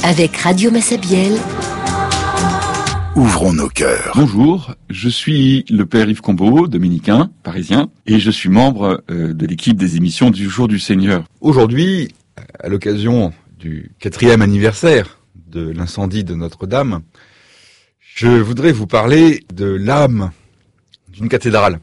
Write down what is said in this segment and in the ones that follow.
Avec Radio Massabielle. Ouvrons nos cœurs. Bonjour, je suis le père Yves Combeau, dominicain, parisien, et je suis membre de l'équipe des émissions du Jour du Seigneur. Aujourd'hui, à l'occasion du 4e anniversaire de l'incendie de Notre-Dame, je voudrais vous parler de l'âme d'une cathédrale.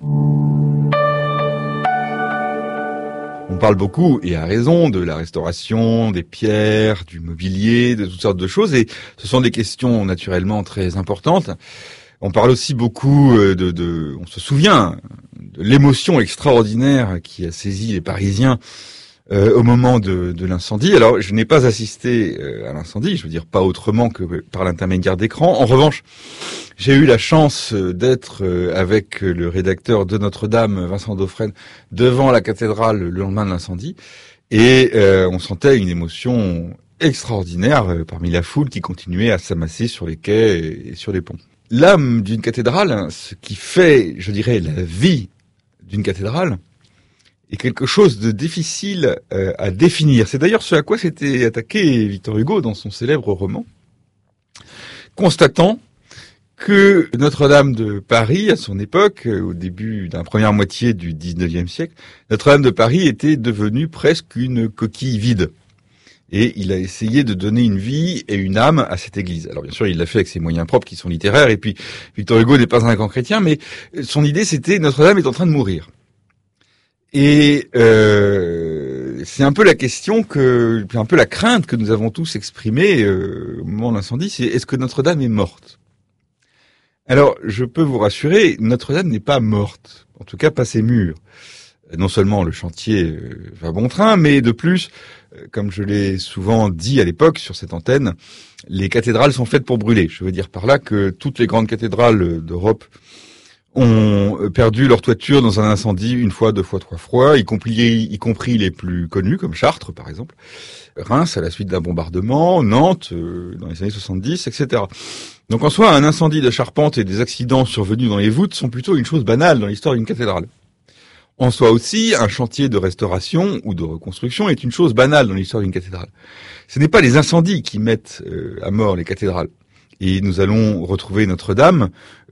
On parle beaucoup, et à raison, de la restauration, des pierres, du mobilier, de toutes sortes de choses, et ce sont des questions naturellement très importantes. On parle aussi beaucoup on se souvient de l'émotion extraordinaire qui a saisi les Parisiens au moment de l'incendie. Alors, je n'ai pas assisté à l'incendie, je veux dire pas autrement que par l'intermédiaire d'écran. En revanche, j'ai eu la chance d'être avec le rédacteur de Notre-Dame, Vincent Dauphren, devant la cathédrale le lendemain de l'incendie, et on sentait une émotion extraordinaire parmi la foule qui continuait à s'amasser sur les quais et sur les ponts. L'âme d'une cathédrale, ce qui fait, je dirais, la vie d'une cathédrale, est quelque chose de difficile à définir. C'est d'ailleurs ce à quoi s'était attaqué Victor Hugo dans son célèbre roman, constatant que Notre-Dame de Paris, à son époque, au début de la première moitié du XIXe siècle, Notre-Dame de Paris était devenue presque une coquille vide. Et il a essayé de donner une vie et une âme à cette église. Alors bien sûr, il l'a fait avec ses moyens propres qui sont littéraires, et puis Victor Hugo n'est pas un grand chrétien, mais son idée c'était Notre-Dame est en train de mourir. Et c'est un peu la question un peu la crainte que nous avons tous exprimée au moment de l'incendie, c'est est-ce que Notre-Dame est morte ? Alors, je peux vous rassurer, Notre-Dame n'est pas morte, en tout cas pas ses murs. Non seulement le chantier va bon train, mais de plus, comme je l'ai souvent dit à l'époque sur cette antenne, les cathédrales sont faites pour brûler. Je veux dire par là que toutes les grandes cathédrales d'Europe ont perdu leur toiture dans un incendie une fois, deux fois, trois fois, y compris les plus connus, comme Chartres par exemple, Reims à la suite d'un bombardement, Nantes dans les années 70, etc. Donc en soi, un incendie de charpente et des accidents survenus dans les voûtes sont plutôt une chose banale dans l'histoire d'une cathédrale. En soi aussi, un chantier de restauration ou de reconstruction est une chose banale dans l'histoire d'une cathédrale. Ce n'est pas les incendies qui mettent à mort les cathédrales. Et nous allons retrouver Notre-Dame,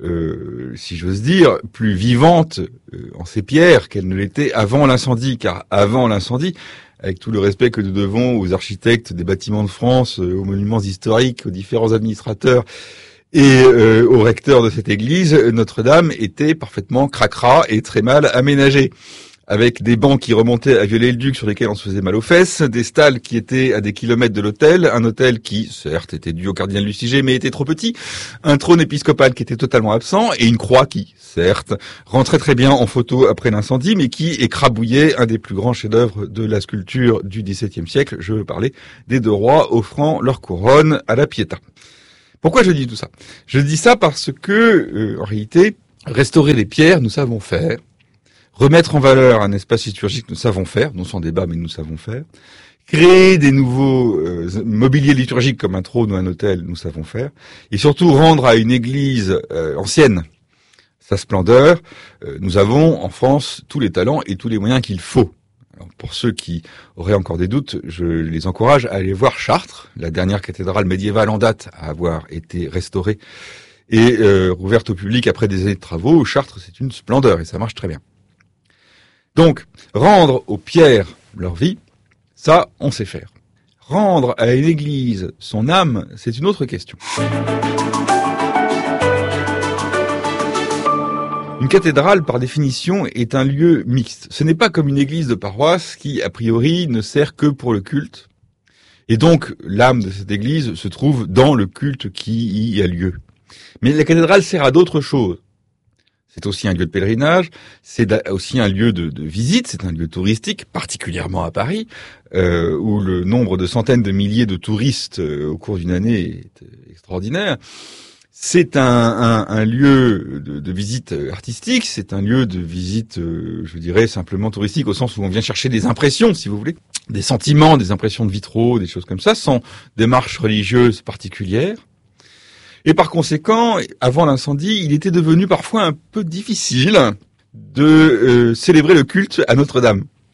si j'ose dire, plus vivante en ses pierres qu'elle ne l'était avant l'incendie. Car avant l'incendie, avec tout le respect que nous devons aux architectes des bâtiments de France, aux monuments historiques, aux différents administrateurs et au recteur de cette église, Notre-Dame était parfaitement cracra et très mal aménagée, avec des bancs qui remontaient à Viollet-le-Duc sur lesquels on se faisait mal aux fesses, des stalles qui étaient à des kilomètres de l'hôtel, un hôtel qui, certes, était dû au cardinal Lustiger, mais était trop petit, un trône épiscopal qui était totalement absent, et une croix qui, certes, rentrait très bien en photo après l'incendie, mais qui écrabouillait un des plus grands chefs-d'œuvre de la sculpture du XVIIe siècle. Je veux parler des deux rois offrant leur couronne à la Pietà. Pourquoi je dis tout ça ? Je dis ça parce que, en réalité, restaurer les pierres, nous savons faire. Remettre en valeur un espace liturgique, nous savons faire, non sans débat, mais nous savons faire. Créer des nouveaux mobiliers liturgiques comme un trône ou un autel, nous savons faire. Et surtout rendre à une église ancienne sa splendeur. Nous avons en France tous les talents et tous les moyens qu'il faut. Alors, pour ceux qui auraient encore des doutes, je les encourage à aller voir Chartres, la dernière cathédrale médiévale en date à avoir été restaurée et rouverte au public après des années de travaux. Chartres, c'est une splendeur et ça marche très bien. Donc, rendre aux pierres leur vie, ça, on sait faire. Rendre à une église son âme, c'est une autre question. Une cathédrale, par définition, est un lieu mixte. Ce n'est pas comme une église de paroisse qui, a priori, ne sert que pour le culte. Et donc, l'âme de cette église se trouve dans le culte qui y a lieu. Mais la cathédrale sert à d'autres choses. C'est aussi un lieu de pèlerinage, c'est aussi un lieu de visite, c'est un lieu touristique, particulièrement à Paris, où le nombre de centaines de milliers de touristes au cours d'une année est extraordinaire. C'est un lieu de visite artistique, c'est un lieu de visite, je dirais, simplement touristique, au sens où on vient chercher des impressions, si vous voulez, des sentiments, des impressions de vitraux, des choses comme ça, sans démarche religieuse particulière. Et par conséquent, avant l'incendie, il était devenu parfois un peu difficile de célébrer le culte à Notre-Dame.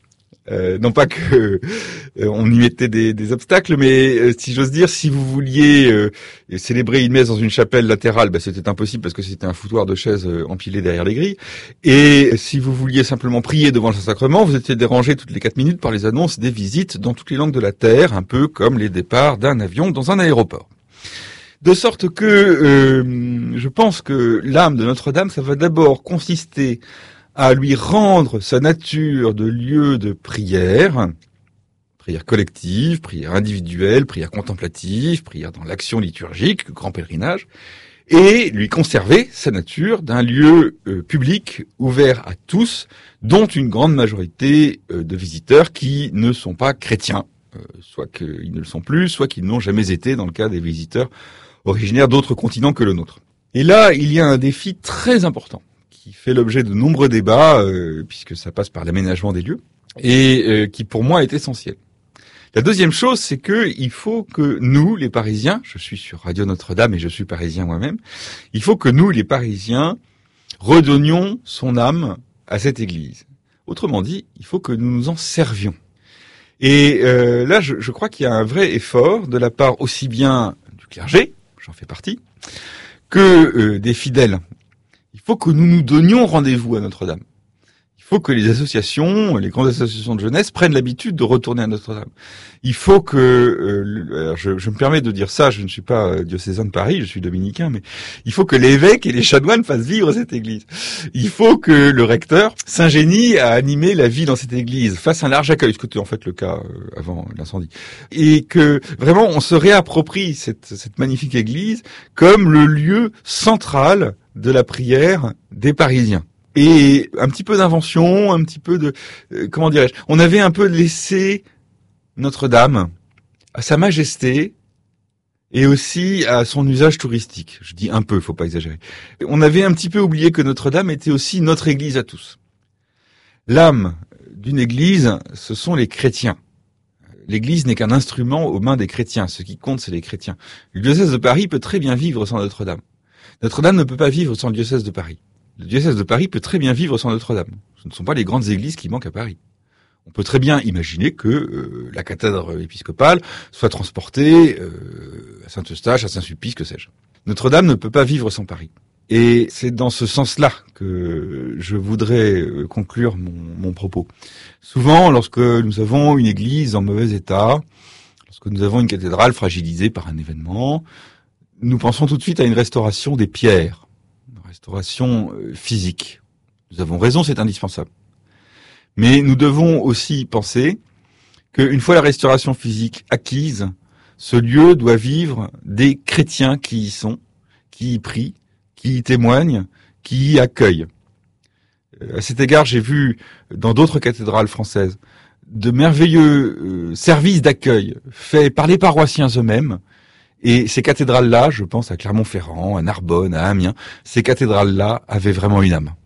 Non pas que on y mettait des obstacles, mais si j'ose dire, si vous vouliez célébrer une messe dans une chapelle latérale, c'était impossible parce que c'était un foutoir de chaises empilé derrière les grilles. Et si vous vouliez simplement prier devant le Saint-Sacrement, vous étiez dérangé toutes les 4 minutes par les annonces des visites dans toutes les langues de la terre, un peu comme les départs d'un avion dans un aéroport. De sorte que je pense que l'âme de Notre-Dame, ça va d'abord consister à lui rendre sa nature de lieu de prière collective, prière individuelle, prière contemplative, prière dans l'action liturgique, grand pèlerinage, et lui conserver sa nature d'un lieu public ouvert à tous, dont une grande majorité de visiteurs qui ne sont pas chrétiens, soit qu'ils ne le sont plus, soit qu'ils n'ont jamais été dans le cas des visiteurs originaires d'autres continents que le nôtre. Et là, il y a un défi très important qui fait l'objet de nombreux débats, puisque ça passe par l'aménagement des lieux, et qui pour moi est essentiel. La deuxième chose, c'est que il faut que nous, les Parisiens, je suis sur Radio Notre-Dame et je suis parisien moi-même, il faut que nous, les Parisiens, redonnions son âme à cette église. Autrement dit, il faut que nous nous en servions. Et là, je crois qu'il y a un vrai effort de la part aussi bien du clergé, j'en fais partie, que des fidèles. Il faut que nous nous donnions rendez-vous à Notre-Dame. Il faut que les associations, les grandes associations de jeunesse prennent l'habitude de retourner à Notre-Dame. Il faut que, alors je me permets de dire ça, je ne suis pas diocésain de Paris, je suis dominicain, mais il faut que l'évêque et les chanoines fassent vivre cette église. Il faut que le recteur s'ingénie à animer la vie dans cette église, fasse un large accueil, ce qui était en fait le cas avant l'incendie, et que vraiment on se réapproprie cette magnifique église comme le lieu central de la prière des Parisiens. Et un petit peu d'invention, un petit peu de... comment dirais-je ? On avait un peu laissé Notre-Dame à sa majesté et aussi à son usage touristique. Je dis un peu, faut pas exagérer. On avait un petit peu oublié que Notre-Dame était aussi notre église à tous. L'âme d'une église, ce sont les chrétiens. L'église n'est qu'un instrument aux mains des chrétiens. Ce qui compte, c'est les chrétiens. Le diocèse de Paris peut très bien vivre sans Notre-Dame. Notre-Dame ne peut pas vivre sans le diocèse de Paris. Le diocèse de Paris peut très bien vivre sans Notre-Dame. Ce ne sont pas les grandes églises qui manquent à Paris. On peut très bien imaginer que la cathédrale épiscopale soit transportée à Saint-Eustache, à Saint-Sulpice, que sais-je. Notre-Dame ne peut pas vivre sans Paris. Et c'est dans ce sens-là que je voudrais conclure mon propos. Souvent, lorsque nous avons une église en mauvais état, lorsque nous avons une cathédrale fragilisée par un événement, nous pensons tout de suite à une restauration des pierres. Restauration physique. Nous avons raison, c'est indispensable. Mais nous devons aussi penser qu'une fois la restauration physique acquise, ce lieu doit vivre des chrétiens qui y sont, qui y prient, qui y témoignent, qui y accueillent. À cet égard, j'ai vu dans d'autres cathédrales françaises de merveilleux services d'accueil faits par les paroissiens eux-mêmes. Et ces cathédrales-là, je pense à Clermont-Ferrand, à Narbonne, à Amiens, ces cathédrales-là avaient vraiment une âme.